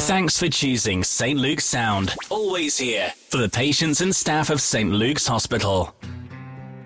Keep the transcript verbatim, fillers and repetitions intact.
Thanks for choosing Saint Luke's Sound. Always here for the patients and staff of Saint Luke's Hospital.